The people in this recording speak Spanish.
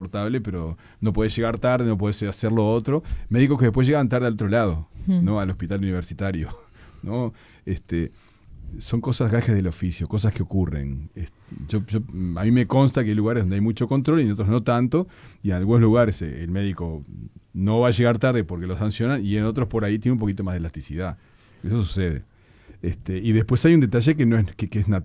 insoportable, pero no podés llegar tarde, no podés hacer lo otro. Médicos que después llegan tarde al otro lado, ¿no? Al hospital universitario, ¿no? Son cosas gajes del oficio, cosas que ocurren. A mí me consta que hay lugares donde hay mucho control y en otros no tanto, y en algunos lugares el médico no va a llegar tarde porque lo sancionan, y en otros por ahí tiene un poquito más de elasticidad. Eso sucede. Y después hay un detalle que no es que es natural.